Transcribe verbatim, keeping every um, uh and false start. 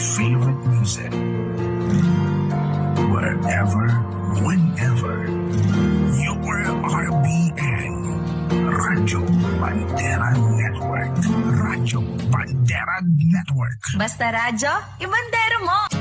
favorite music. Wherever, whenever. Your R B N. Radyo Bandera Network. Radyo Bandera Network. Basta radyo, ibandero mo!